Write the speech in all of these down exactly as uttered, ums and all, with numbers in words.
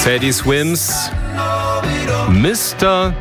Teddy Swims, Mister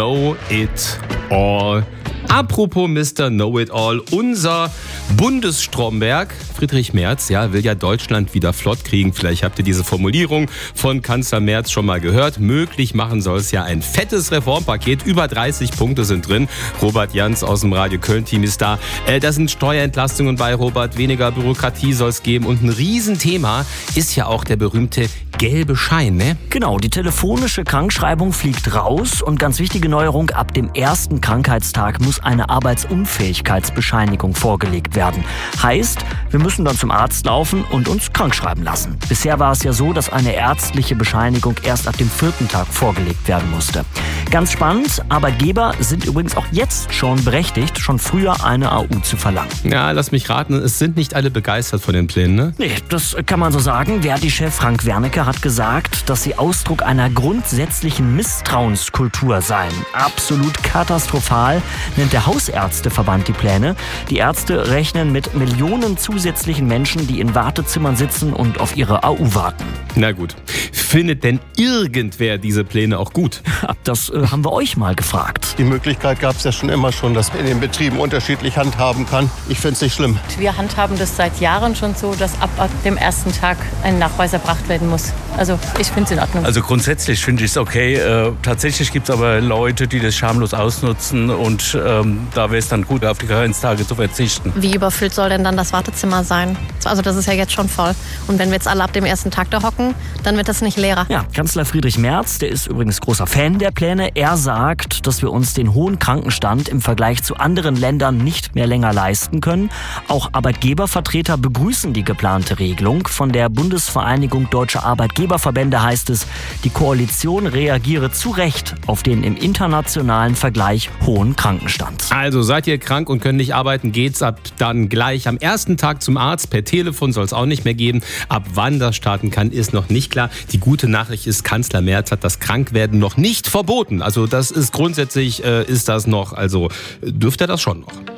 Know-It-All. Apropos Mister Know-It-All, unser Bundesstromberg, Friedrich Merz, ja, will ja Deutschland wieder flott kriegen. Vielleicht habt ihr diese Formulierung von Kanzler Merz schon mal gehört. Möglich machen soll es ja ein fettes Reformpaket. Über dreißig Punkte sind drin. Robert Jans aus dem Radio Köln-Team ist da. Äh, da sind Steuerentlastungen bei, Robert. Weniger Bürokratie soll es geben. Und ein Riesenthema ist ja auch der berühmte gelbe Schein, ne? Genau, die telefonische Krankschreibung fliegt raus. Und ganz wichtige Neuerung, ab dem ersten Krankheitstag muss eine Arbeitsunfähigkeitsbescheinigung vorgelegt werden. Heißt, wir müssen dann zum Arzt laufen und uns krankschreiben lassen. Bisher war es ja so, dass eine ärztliche Bescheinigung erst ab dem vierten Tag vorgelegt werden musste. Ganz spannend, Arbeitgeber sind übrigens auch jetzt schon berechtigt, schon früher eine A U zu verlangen. Ja, lass mich raten, es sind nicht alle begeistert von den Plänen, ne? Nee, das kann man so sagen. Verdi-Chef Frank Wernicke hat gesagt, dass sie Ausdruck einer grundsätzlichen Misstrauenskultur seien. Absolut katastrophal, nennt der Hausärzteverband die Pläne. Die Ärzte rechnen mit Millionen zusätzlichen Menschen, die in Wartezimmern sitzen und auf ihre A U warten. Na gut. Findet denn irgendwer diese Pläne auch gut? Das äh, haben wir euch mal gefragt. Die Möglichkeit gab es ja schon immer schon, dass man in den Betrieben unterschiedlich handhaben kann. Ich finde es nicht schlimm. Wir handhaben das seit Jahren schon so, dass ab, ab dem ersten Tag ein Nachweis erbracht werden muss. Also ich finde es in Ordnung. Also grundsätzlich finde ich es okay. Äh, tatsächlich gibt es aber Leute, die das schamlos ausnutzen und ähm, da wäre es dann gut, auf die Karenztage zu verzichten. Wie überfüllt soll denn dann das Wartezimmer sein? Also das ist ja jetzt schon voll. Und wenn wir jetzt alle ab dem ersten Tag da hocken, dann wird das nicht leerer. Ja, Kanzler Friedrich Merz, der ist übrigens großer Fan der Pläne. Er sagt, dass wir uns den hohen Krankenstand im Vergleich zu anderen Ländern nicht mehr länger leisten können. Auch Arbeitgebervertreter begrüßen die geplante Regelung. Von der Bundesvereinigung Deutscher Arbeitgeberverbände heißt es, die Koalition reagiere zu Recht auf den im internationalen Vergleich hohen Krankenstand. Also seid ihr krank und könnt nicht arbeiten, geht's ab dann gleich am ersten Tag zum Arzt. Per Telefon soll es auch nicht mehr geben. Ab wann das starten kann, ist noch nicht klar. Die gute Nachricht ist, Kanzler Merz hat das Krankwerden noch nicht verboten. Also das ist grundsätzlich, äh, ist das noch, also dürfte er das schon noch.